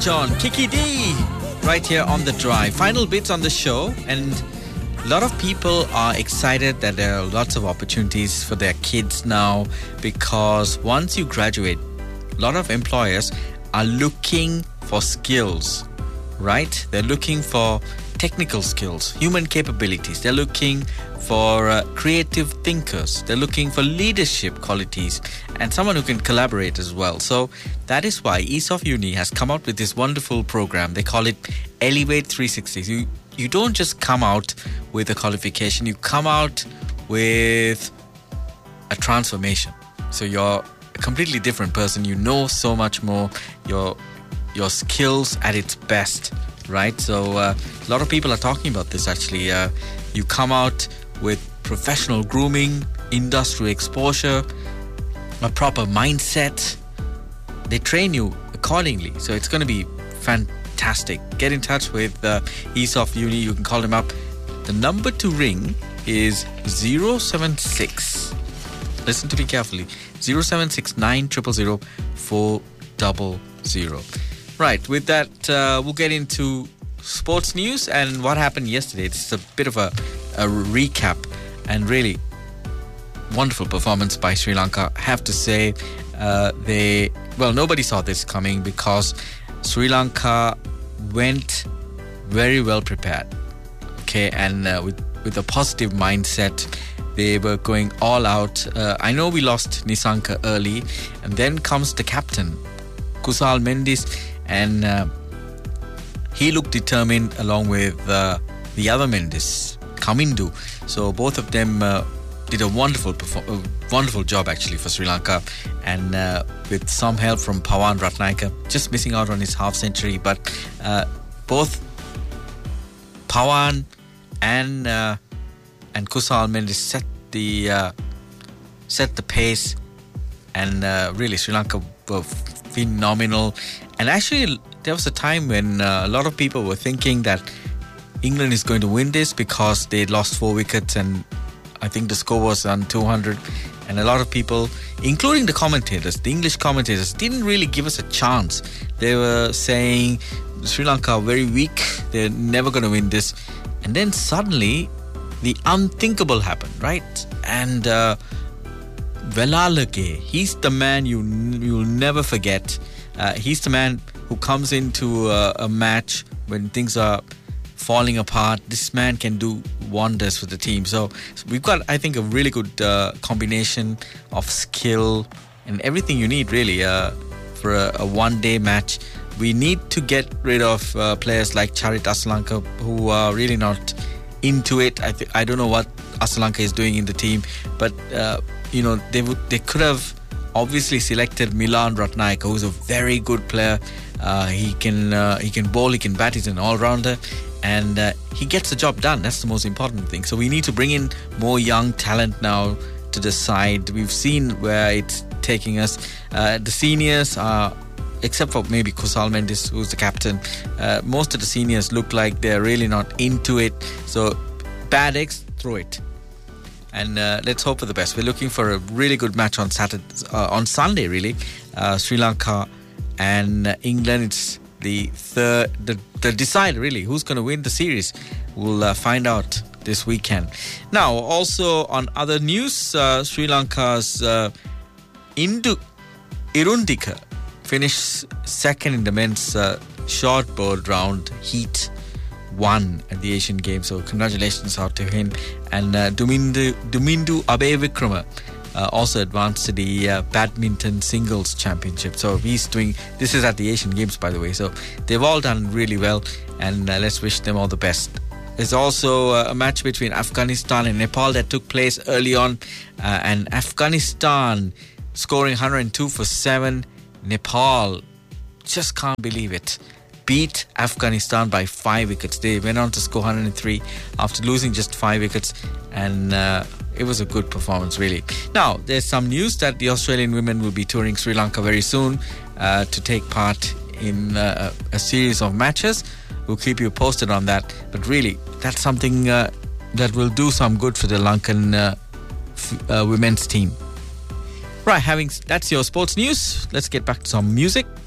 John, Kiki D, right here on The Drive. Final bits on the show, and a lot of people are excited that there are lots of opportunities for their kids now, because once you graduate, a lot of employers are looking for skills, right? They're looking for technical skills, human capabilities. They're looking for creative thinkers. They're looking for leadership qualities and someone who can collaborate as well. So that is why ESOF Uni has come out with this wonderful program. They call it Elevate 360. You don't just come out with a qualification, you come out with a transformation. So you're a completely different person. You know so much more. Your skills at its best, right? So a lot of people are talking about this actually. You come out with professional grooming, industry exposure, a proper mindset. They train you accordingly. So it's going to be fantastic. Get in touch with ESOF Uni. You can call them up. The number to ring is 076. Listen to me carefully. 076 000 400. Right, with that, we'll get into sports news and what happened yesterday. It's a bit of a recap, and really wonderful performance by Sri Lanka. I have to say, nobody saw this coming, because Sri Lanka went very well prepared. Okay, and with a positive mindset, they were going all out. I know we lost Nisanka early, and then comes the captain, Kusal Mendis, and he looked determined along with the other Mendis, Kamindu. So both of them did a wonderful job actually for Sri Lanka, and with some help from Pawan Ratnayaka, just missing out on his half century. But both Pawan and Kusal Mendis set the pace, and really Sri Lanka were phenomenal. And actually there was a time when a lot of people were thinking that England is going to win this, because they lost 4 wickets and I think the score was on 200, and a lot of people, including the commentators, the English commentators, didn't really give us a chance. They were saying Sri Lanka are very weak, they're never going to win this. And then suddenly the unthinkable happened, right? And Velalage, he's the man you'll never forget. He's the man who comes into a match when things are falling apart. This man can do wonders for the team. So we've got, I think, a really good combination of skill and everything you need really for a one-day match. We need to get rid of players like Charit Asalanka, who are really not into it. I don't know what Asalanka is doing in the team, but they could have obviously selected Milan Ratnayaka, who's a very good player. He can bowl, he can bat, he's an all-rounder, and he gets the job done. That's the most important thing. So we need to bring in more young talent now to the side. We've seen where it's taking us. The seniors are, except for maybe Kusal Mendis, who's the captain, most of the seniors look like they're really not into it. So bad eggs, throw it. And let's hope for the best. We're looking for a really good match on Sunday, really. Sri Lanka and England. It's the decider, really. Who's going to win the series? We'll find out this weekend. Now, also on other news, Sri Lanka's Irundika finished second in the men's short board round heat 1 at the Asian Games. So congratulations out to him. And Dumindu Abevikrama also advanced to the badminton singles championship. So he's doing, this is at the Asian Games, by the way. So they've all done really well, and let's wish them all the best. There's also a match between Afghanistan and Nepal that took place early on, and Afghanistan scoring 102 for 7. Nepal, just can't believe it, beat Afghanistan by 5 wickets. They went on to score 103 after losing just 5 wickets, and it was a good performance, really. Now, there's some news that the Australian women will be touring Sri Lanka very soon to take part in a series of matches. We'll keep you posted on that. But really, that's something that will do some good for the Lankan women's team. Right, that's your sports news. Let's get back to some music.